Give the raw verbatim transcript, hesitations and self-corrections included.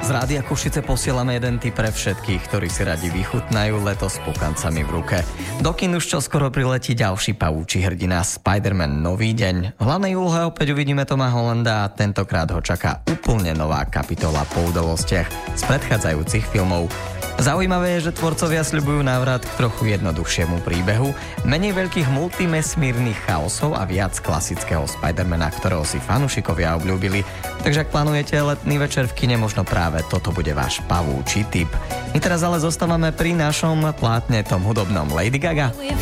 Z Rádia Košice posielame jeden tip pre všetkých, ktorí si radi vychutnajú leto s pukancami v ruke. Do kin už čoskoro priletí ďalší pavúči hrdina Spider-Man Nový deň. V hlavnej úlohe opäť uvidíme Toma Hollanda a tentokrát ho čaká úplne nová kapitola po udalostiach z predchádzajúcich filmov. Zaujímavé je, že tvorcovia sľubujú návrat k trochu jednoduchšiemu príbehu, menej veľkých multimesmírnych chaosov a viac klasického Spidermana, ktorého si fanúšikovia obľúbili. Takže ak plánujete letný večer v kine, možno práve toto bude váš pavúči tip. My teraz ale zostávame pri našom plátne tom hudobnom Lady Gaga.